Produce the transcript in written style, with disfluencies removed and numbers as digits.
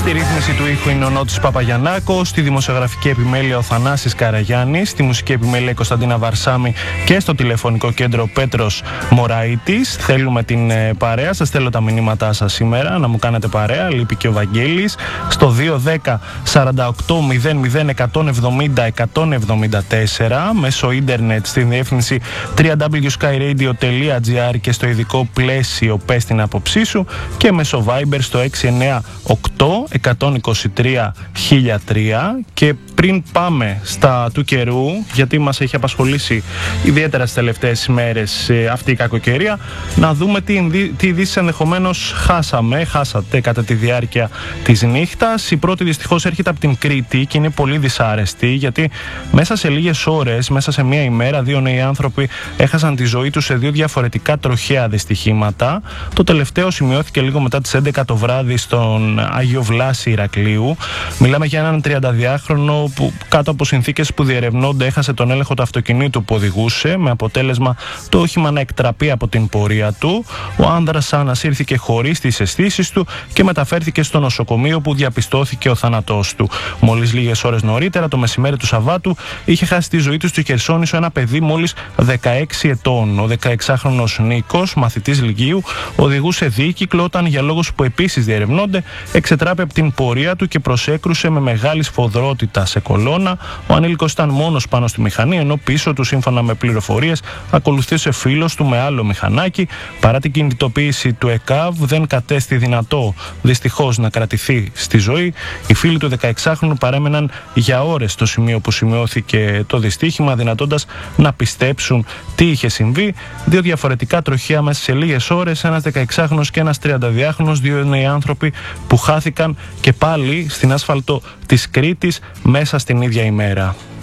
Στη ρύθμιση του ήχου είναι ο Νότης Παπαγιαννάκος, στη δημοσιογραφική επιμέλεια ο Θανάσης Καραγιάννης, στη μουσική επιμέλεια η Κωνσταντίνα Βαρσάμη και στο τηλεφωνικό κέντρο Πέτρος Μωραΐτης. Θέλουμε την παρέα, σας στέλνω τα μηνύματά σας σήμερα, να μου κάνετε παρέα, λείπει και ο Βαγγέλης, στο 210 48 00 170 174, μέσω ίντερνετ στη διεύθυνση www.skyradio.gr και στο ειδικό πλαίσιο πες την άποψή σου, και μέσω Viber στο 698 123 1003. Και πριν πάμε στα του καιρού, γιατί μας έχει απασχολήσει ιδιαίτερα στις τελευταίες ημέρες αυτή η κακοκαιρία, να δούμε τι ειδήσεις ενδεχομένως χάσατε κατά τη διάρκεια της νύχτας. Η πρώτη δυστυχώς έρχεται από την Κρήτη και είναι πολύ δυσάρεστη, γιατί μέσα σε λίγες ώρες, μέσα σε μία ημέρα, 2 νέοι άνθρωποι έχασαν τη ζωή τους σε 2 διαφορετικά τροχαία δυστυχήματα. Το τελευταίο σημειώθηκε λίγο μετά τις 11 το βράδυ στον Άγιο Βλάση Ηρακλείου. Μιλάμε για έναν 32χρονο που κάτω από συνθήκες που διερευνώνται έχασε τον έλεγχο του αυτοκινήτου που οδηγούσε, με αποτέλεσμα το όχημα να εκτραπεί από την πορεία του. Ο άνδρας ανασύρθηκε χωρίς τις αισθήσεις του και μεταφέρθηκε στο νοσοκομείο, που διαπιστώθηκε ο θάνατός του. Μόλις λίγες ώρες νωρίτερα, το μεσημέρι του Σαββάτου, είχε χάσει τη ζωή του στη Χερσόνησο ένα παιδί μόλις 16 ετών. Ο 16χρονος Νίκος, μαθητής λυκείου, οδηγούσε δίκυκλο όταν, για λόγους που επίσης διερευνώνται, εξετράπη από την πορεία του και προσέκρουσε με μεγάλη σφοδρότητα σε κολόνα. Ο ανήλικος ήταν μόνος πάνω στη μηχανή, ενώ πίσω του, σύμφωνα με πληροφορίες, ακολουθούσε φίλος του με άλλο μηχανάκι. Παρά την κινητοποίηση του ΕΚΑΒ, δεν κατέστη δυνατό δυστυχώς να κρατηθεί στη ζωή. Οι φίλοι του 16χρονου παρέμεναν για ώρες στο σημείο που σημειώθηκε το δυστύχημα, δυνατώντας να πιστέψουν τι είχε συμβεί. 2 διαφορετικά τροχαία μέσα σε λίγες ώρες, ένας 16χρονος και ένας 32χρονος, 2 νέοι άνθρωποι που χάθηκαν και πάλι στην άσφαλτο της Κρήτης μέσα στην ίδια ημέρα.